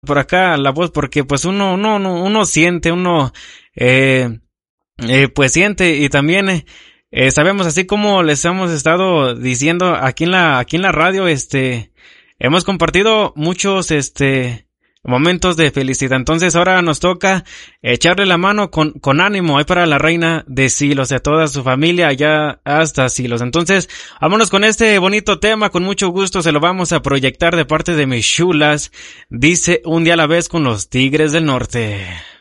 por acá la voz porque pues uno siente, pues siente y también sabemos así como les hemos estado diciendo aquí en la radio, hemos compartido muchos, momentos de felicidad. Entonces ahora nos toca echarle la mano con ánimo ahí para la reina de Silos y a toda su familia allá hasta Silos. Entonces, vámonos con este bonito tema, con mucho gusto se lo vamos a proyectar de parte de mis chulas. Dice un día a la vez con los Tigres del Norte.